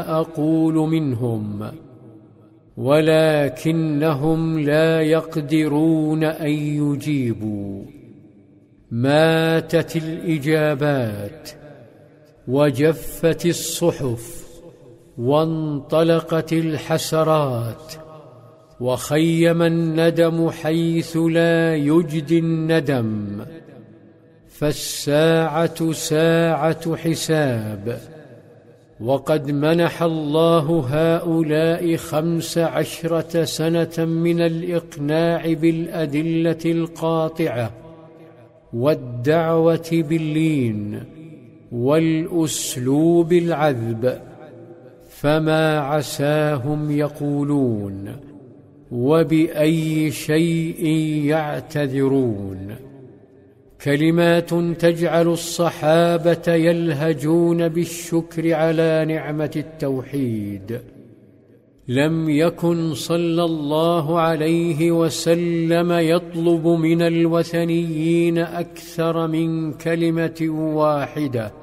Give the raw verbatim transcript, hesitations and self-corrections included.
أقول منهم، ولكنهم لا يقدرون أن يجيبوا. ماتت الإجابات، وجفت الصحف، وانطلقت الحسرات، وخيم الندم حيث لا يجدي الندم. فالساعة ساعة حساب، وقد منح الله هؤلاء خمس عشرة سنة من الإقناع بالأدلة القاطعة، والدعوة باللين، والأسلوب العذب، فما عساهم يقولون وبأي شيء يعتذرون. كلمات تجعل الصحابة يلهجون بالشكر على نعمة التوحيد. لم يكن صلى الله عليه وسلم يطلب من الوثنيين أكثر من كلمة واحدة: